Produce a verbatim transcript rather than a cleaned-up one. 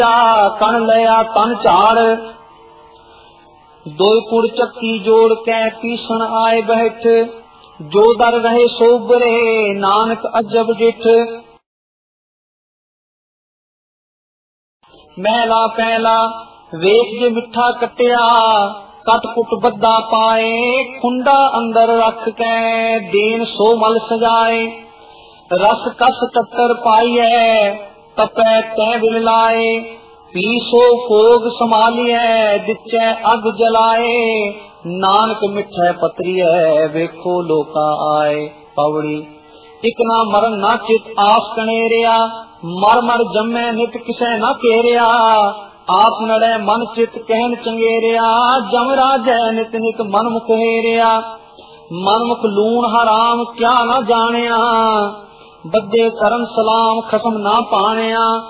कण लिया तन झाड़। दो कुड़ चक्की जोड़ के पीसन आए बैठ, जो दर रहे सोबरे नानक अजब डिठ। महला पहला वेख जे मिठा कटिया, कट कुट बद्दा पाए, खुंडा अंदर रख के देन सो मल सजाए। रस कस टक्कर पाइए तपै तै बिल लाए, पीसो भोग संभालिए दिचे अग जलाए। नानक मिठै पत्रिय वेखो लोका आए। पवड़ी इक ना मरन ना चित आस कनेरिया, मर मर जम्मै नित किसै ना केरिया। आप नड़े मन चित कहन चंगेरिया, जम राजै नित नित मन मुख हेरिया। मन मुख लूण हराम क्या ना जानिया, बद्दे करन सलाम खसम ना पानिया।